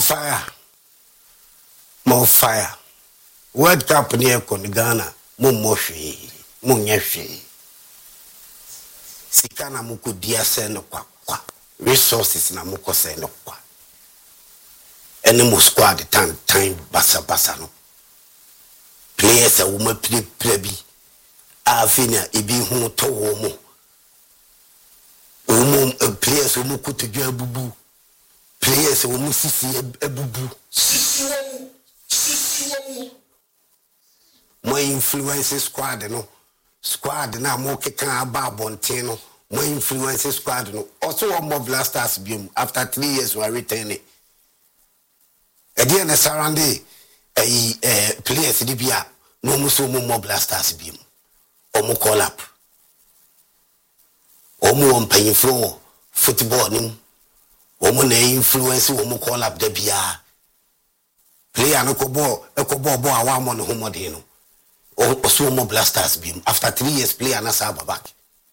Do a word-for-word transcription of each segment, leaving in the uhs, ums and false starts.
fire. More fire. World Cup near Ghana. Mo moshi. Mo nyeshi. Sikana muku dia sendo kwa kwa. Resources na muko sendo kwa. Ene mo squad time time basa basa no. Players a woman play play bi. Afina ibi hu to wo mo. Omo players omo kutudwa bubu. Players omo sisi ebubu. Sisi wo. Sisi wo. Mo influence squad no. Squad na mo keka aba bonten no. Mo influence squad no. Also one more blasters biom after three years we are returning. Edi na sarande eh eh players di bia no mo so mo more blasters biom. Omo call up. Omo on paying floor football nim. Omo na influence omo call up de bia. Player no ko ball, e ko ball ball awa mo no homode no. O so mo blasters beam after three years player na sa back.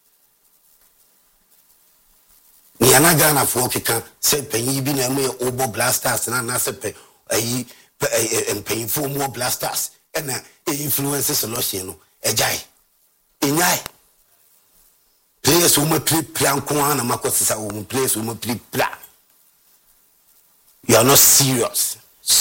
Ni ana Ghana for keka say panyi bi na me obo blasters na na se pe ayi panyi for mo blasters e na influence solution no ejai. Inyai. Players who may play plan kwana makosisa who players who may play plan. You are not serious.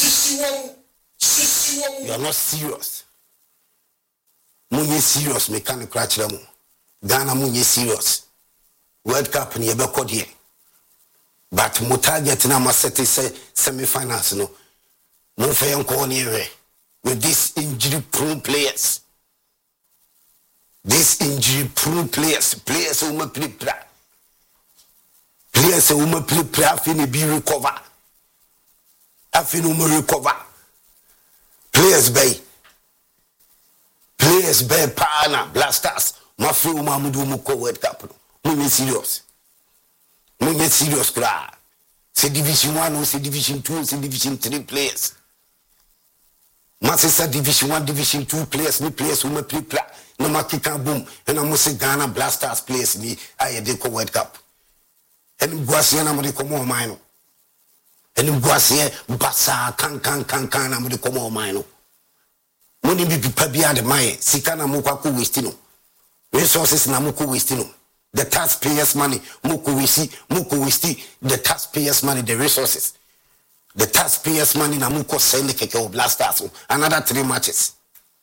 You are not serious. Munye serious mechanic crash them. Ghana munye serious. World Cup ni ebe kodie. But mutarget na maseti se semi-finals no. Munfe yanko niwe with these injury prone players. These injury prone players, players who may play play. Players who may play play after be recover. After no recover. Players bay. Players bay pana blasters. Mafi umamudu muko World Cup. Munye serious. Munye serious kra. C'est division one, c'est division two, c'est division three players. Masisa division one, division two players, ni players who may play play. No makika boom. And I must say Ghana blasters players ni aye de ko World Cup. And Guasia na mo de ko mo mine. And Guasia basa kan kan kan kan na mo de ko mo mine. Money be pipa bia de mine. Sika na mo kwa ku waste no. Resources na mo ku waste no. The taxpayers money mo ku waste, mo ku waste the taxpayers money, the resources. The taxpayers money na mo ko send keke o blasters. Another three matches.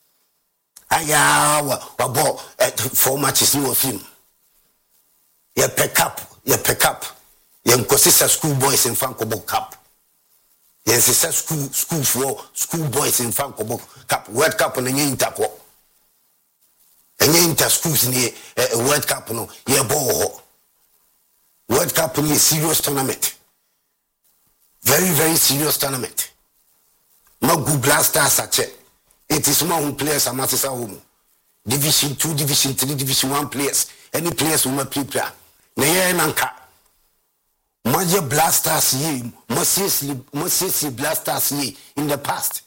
Aya wa wabo four matches no film. Ye pick up, ye pick up. Ye nkosisa school boys in Fankobo Cup. Ye nsisa school school for school boys in Fankobo Cup. World Cup na nye interko. Enye inter schools ni World Cup no ye bo. World Cup ni serious tournament. Very very serious tournament. No good blasters ache. It is more players are Matisa home. Division two, Division three, Division one players. Any players who may play player. Neye nanka. Major blasters ye, Mosisi blasters ye in the past.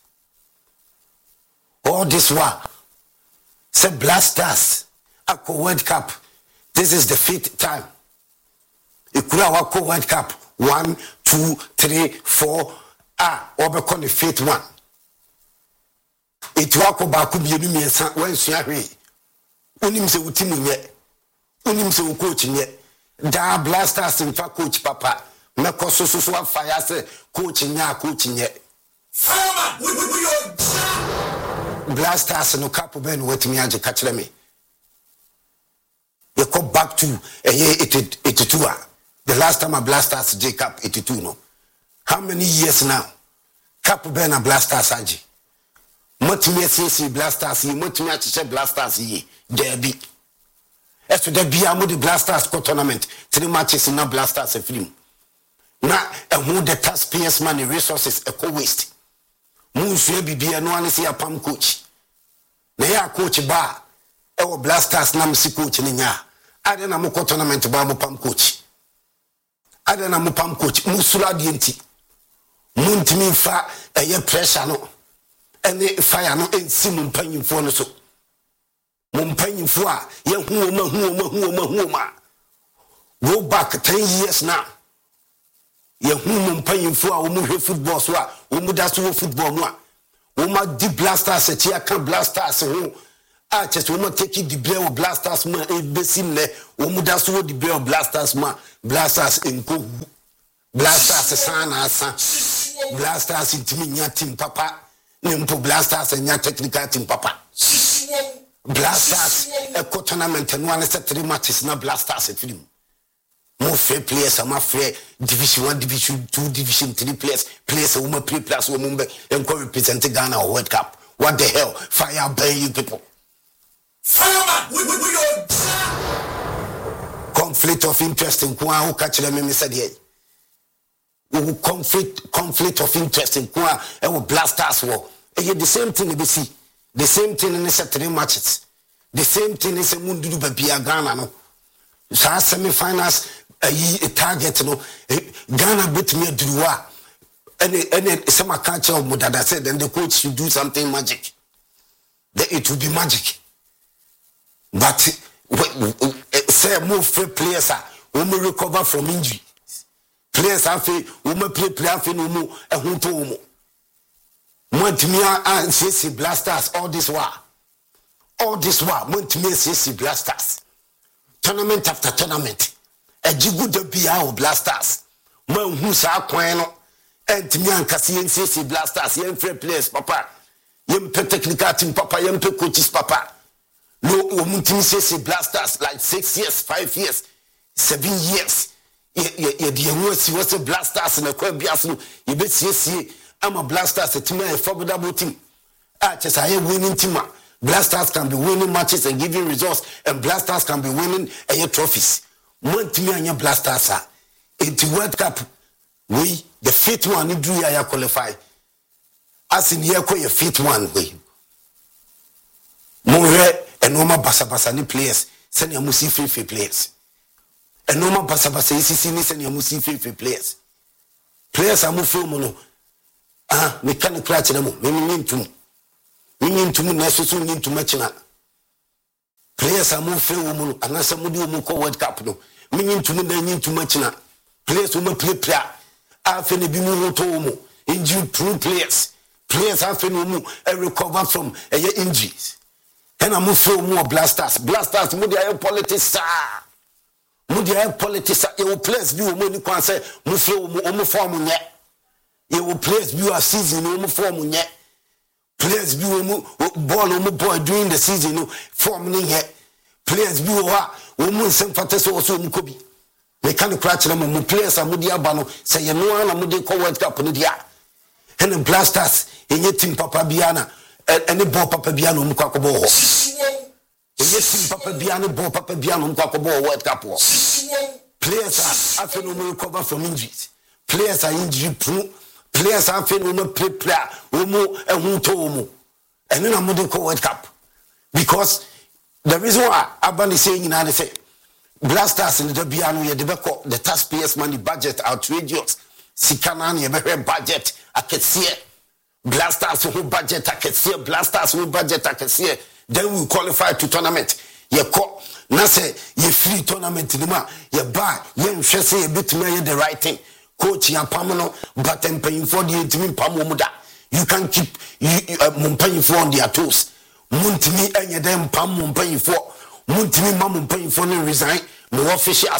All this while. Say blasters. Ako World Cup. This is the fifth time. Ikura wako World Cup. One, two, three, four. Ah, obeko the fifth one. It wako baku bienu miensa wensu ahwe. Unim se utimu nye. Unim se coach nye. Da blasters in fa coach papa. Meko so so so fire se coach nya coach nye. Fireman, we we we blasters no cap ben wetimi age kachire me. You come back to eh eighty-two. The last time a blasters J Cup eighty-two no. How many years now? Cap ben a blasters age. Motimi C blasters yi, motimi achiche blasters yi. Derby. Esto de bia mo the blasters co tournament. Three matches in na blasters a film. Na e who the taxpayers money resources e co waste. Mu nsuo bibia no ane se apam coach. Na ya coach ba e wo blasters na msi coach ni nya. Ade na mo co tournament ba mo pam coach. Ade na mo pam coach mu sura de nti. Mu ntimi fa e ye pressure no. Ene fire no ensi mu mpanyimfo no so. Mu mpanyimfo a ye hu ma hu ma hu ma hu ma. Go back ten years now. Ye hu mu mpanyimfo a wo mu hwe football so a wo mu da so football mu a wo ma di blasters a tia kan blasters ho a chese wo ma take di blue blasters mu e besim le wo mu da so di blue blasters mu blasters enko blasters sana asa blasters intimi nya team papa ne mpo blasters nya technical team papa blasters e ko tournament no an set three matches na blasters e film more fair players am fair division one division two division three players players who ma play plus wo mumbe and co represent Ghana or World Cup. What the hell? Fire burn you people. Fireman, we we we conflict of interest in kwa who catch them me said here. We conflict conflict of interest in kwa e will blasters war. E the same thing we see. The same thing in the three matches. The same thing is a mundu bia Ghana no. Sa semi-finals a target no Ghana beat me Drua and and some catch of Mudada said then the coach should do something magic. Then it will be magic. But say move free players are we may recover from injury. Players are free, we may play player free no more a hunto mo. Montimia and C C Blasters all this war. All this war, Montimia C C Blasters. Tournament after tournament. A jigu de bia blasters. Man who sa kwano. And me and Cassian C C blasters. Yen free players, papa. Yen pe technical team, papa. Yen pe coaches, papa. No, umuntim C C blasters like six years, five years, seven years. Ye ye ye the worst was a blasters in a quite biasno. You bet C C. I'm a blasters. A team a formidable team. Ah, just I am winning team. Blasters can be winning matches and giving results, and blasters can be winning a trophies. One team and your blasters are into World Cup. We the fifth one you do ya qualify. As in here, a fifth one way. More and normal basa basa ni players. Send your musi free free players. And normal basa basa is send your musi free free players. Players are moving mono. Ah, me can't clutch them. Me mean to. We need to necessarily need to match na. Players are more free woman and as somebody who call World Cup no. We need to need to match na. Players who play player. After the bimu to injured true players. Players have to recover from uh, injuries. And I'm more more blasters. Blasters mo dey politics ah. Mo dey politics ah. You players be mo ni kwan say mo free mo mo form nye. You players be a season mo form nye. Players be ball on boy during the season, no forming here. Players be wa woman sem fateso also mukobi. They can't catch them. Players are mudia bano. Say you know na mudi ko World Cup no dia. And the blasters in your team Papa Biana and the ball Papa Biano mukako bo. In your team Papa Biano ball Papa Biano mukako bo World Cup. Players are after no recover from injuries. Players are injury prone. Players are feeling no play player, umu and hunto umu, and then I'm going to World Cup because the reason why Abani saying in I say blasters in the Biano, you develop the taxpayers' money budget outrageous. Sikanani, a budget, I can see it. Blasters who budget, I can see it. Blasters who budget, I can see it. Then we qualify to tournament. You call, now say you free tournament, you buy, you say a bit more the right thing. Coach ya pamano but I'm paying for the ultimate pamomuda. You can keep you uh, paying for on their toes. Muntimi and your damn pam paying for Muntimi mam paying for no resign. No official